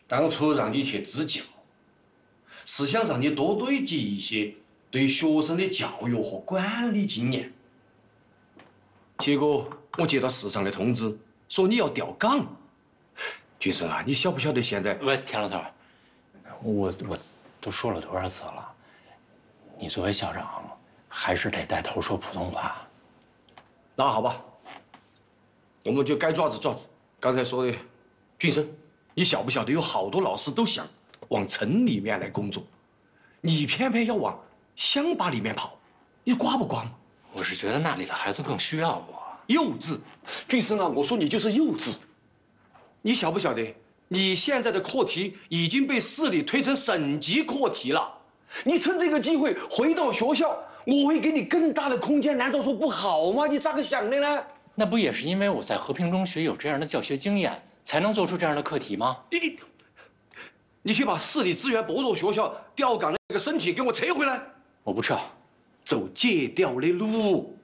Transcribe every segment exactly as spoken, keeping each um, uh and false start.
当初让你去支教，是想让你多累积一些对学生的教育和管理经验。结果我接到市上的通知，说你要调岗。俊生啊，你晓不晓得现在？ 喂，田老头，我我都说了多少次了，你作为校长，还是得带头说普通话。 那好吧，我们就该抓子抓子。刚才说的，俊生，你晓不晓得有好多老师都想往城里面来工作，你偏偏要往乡巴里面跑，你瓜不瓜嘛？ 我是觉得那里的孩子更需要我。 幼稚，俊生啊，我说你就是幼稚。你晓不晓得，你现在的课题已经被市里推成省级课题了？你趁这个机会回到学校，我会给你更大的空间，难道说不好吗？你咋个想的呢？ 那不也是因为我在和平中学有这样的教学经验，才能做出这样的课题吗？ 你你，你去把市里资源薄弱学校调岗的那个申请给我撤回来。 我不撤， 走借调的路。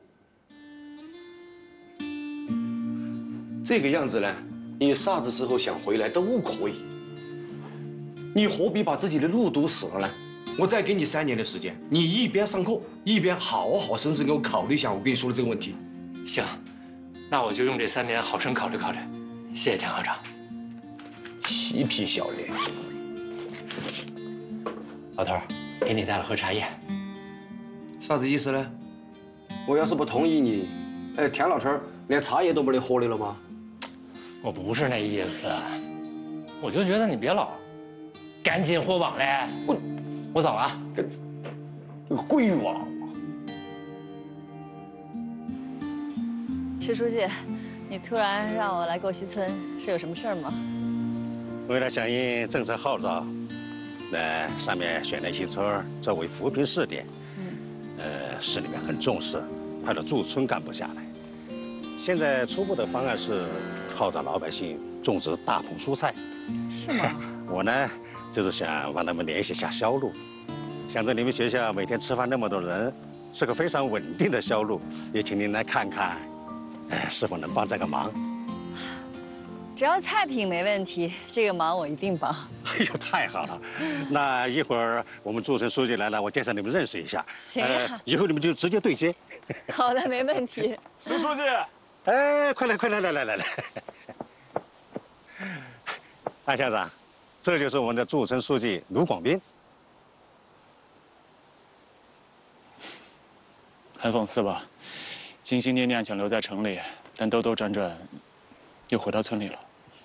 这个样子呢，你啥子时候想回来都可以。你何必把自己的路堵死了呢？我再给你三年的时间，你一边上课一边好好生生给我考虑一下我跟你说的这个问题。 行，那我就用这三年好生考虑考虑。谢谢田校长。 嬉皮笑脸。 老头，给你带了盒茶叶。 啥子意思呢？我要是不同意你，哎，田老头连茶叶都没得喝的了吗？ 我不是那意思，我就觉得你别老赶紧火网嘞。我我走了啊。 你个鬼娃！ 石书记，你突然让我来沟溪村，是有什么事儿吗？ 为了响应政策号召，那上面选了一些村作为扶贫试点。呃，市里面很重视，派了驻村干部下来。现在初步的方案是号召老百姓种植大棚蔬菜。 是吗？ 我呢，就是想帮他们联系一下销路。想着你们学校每天吃饭那么多人，是个非常稳定的销路，也请您来看看，哎，是否能帮这个忙。 只要菜品没问题，这个忙我一定帮。 哎呦，太好了！那一会儿我们驻村书记来了，我介绍你们认识一下。 行呀、 呃，以后你们就直接对接。 好的，没问题。 石书记， 哎，快来，快来，来来来来！安校长，这就是我们的驻村书记卢广斌。 很讽刺吧？心心念念想留在城里，但兜兜转转，又回到村里了。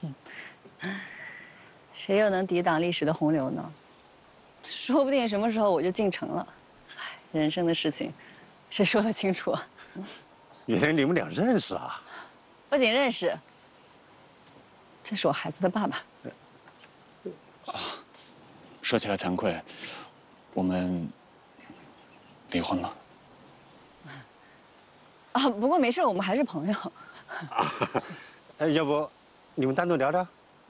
谁又能抵挡历史的洪流呢？说不定什么时候我就进城了。唉，人生的事情，谁说得清楚啊？ 原来你们俩认识啊？ 不仅认识，这是我孩子的爸爸。 啊，说起来惭愧，我们离婚了。 啊，不过没事，我们还是朋友。 啊，哎，要不你们单独聊聊？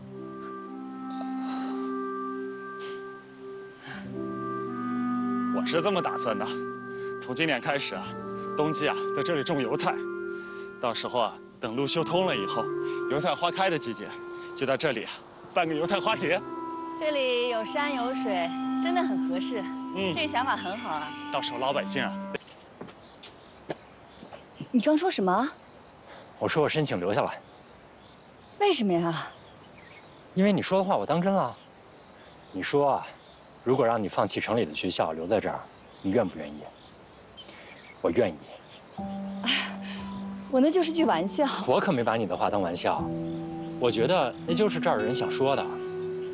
我是这么打算的，从今年开始啊，冬季啊在这里种油菜，到时候啊等路修通了以后，油菜花开的季节，就在这里啊办个油菜花节。 这里有山有水，真的很合适。嗯，这个想法很好啊。 到时候老百姓啊， 你刚说什么？ 我说我申请留下来。 为什么呀？ 因为你说的话我当真了。你说啊，如果让你放弃城里的学校，留在这儿，你愿不愿意？我愿意。 哎，我那就是句玩笑。 我可没把你的话当玩笑。我觉得那就是这儿人想说的。